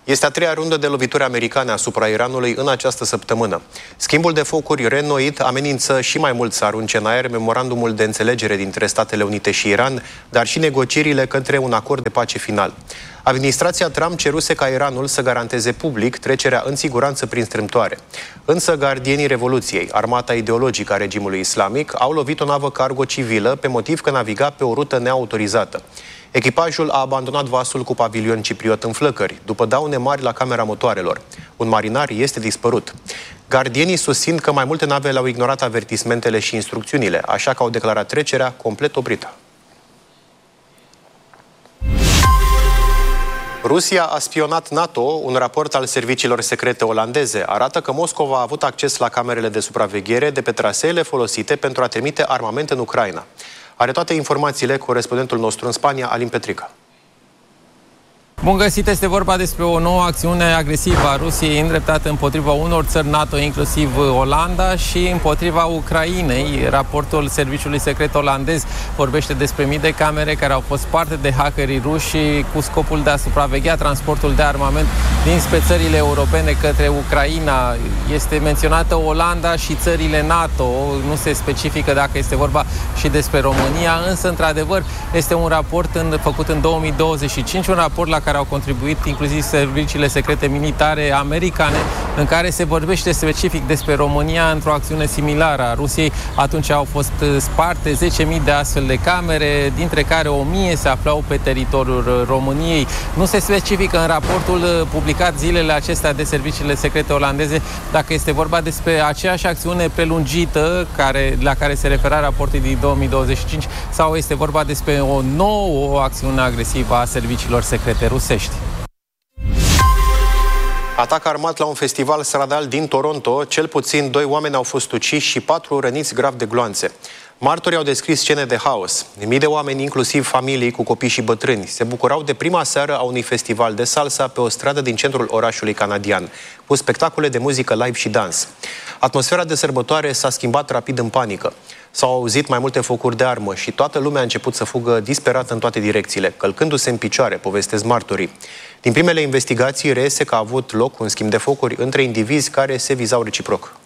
Este a treia rundă de lovituri americane asupra Iranului în această săptămână. Schimbul de focuri reînnoit amenință și mai mult să arunce în aer memorandumul de înțelegere dintre Statele Unite și Iran, dar și negocierile către un acord de pace final. Administrația Trump ceruse ca Iranul să garanteze public trecerea în siguranță prin strâmtoare. Însă gardienii Revoluției, armata ideologică a regimului islamic, au lovit o navă cargo civilă pe motiv că naviga pe o rută neautorizată. Echipajul a abandonat vasul cu pavilion cipriot în flăcări, după daune mari la camera motoarelor. Un marinar este dispărut. Gardienii susțin că mai multe nave le-au ignorat avertismentele și instrucțiunile, așa că au declarat trecerea complet oprită. Rusia a spionat NATO. Un raport al serviciilor secrete olandeze arată că Moscova a avut acces la camerele de supraveghere de pe traseele folosite pentru a trimite armament în Ucraina. Are toate informațiile corespondentul nostru în Spania, Alin Petrica. Bun găsit, este vorba despre o nouă acțiune agresivă a Rusiei îndreptată împotriva unor țări NATO, inclusiv Olanda, și împotriva Ucrainei. Raportul serviciului secret olandez vorbește despre mii de camere care au fost sparte de hackerii ruși cu scopul de a supraveghea transportul de armament dinspre țările europene către Ucraina. Este menționată Olanda și țările NATO, nu se specifică dacă este vorba și despre România, însă, într-adevăr, este un raport făcut în 2025, un raport la care au contribuit inclusiv serviciile secrete militare americane, în care se vorbește specific despre România într-o acțiune similară a Rusiei. Atunci au fost sparte 10.000 de astfel de camere, dintre care 1.000 se aflau pe teritoriul României. Nu se specifică în raportul publicat zilele acestea de serviciile secrete olandeze dacă este vorba despre aceeași acțiune prelungită la care se refera raportul din 2025 sau este vorba despre o nouă acțiune agresivă a serviciilor secrete rusești. Atac armat la un festival stradal din Toronto. Cel puțin 2 oameni au fost uciși și 4 răniți grav de gloanțe. Martorii au descris scene de haos. Mii de oameni, inclusiv familii cu copii și bătrâni, se bucurau de prima seară a unui festival de salsa pe o stradă din centrul orașului canadian, cu spectacole de muzică live și dans. Atmosfera de sărbătoare s-a schimbat rapid în panică. S-au auzit mai multe focuri de armă și toată lumea a început să fugă disperată în toate direcțiile, călcându-se în picioare, povestesc martorii. Din primele investigații reiese că a avut loc un schimb de focuri între indivizi care se vizau reciproc.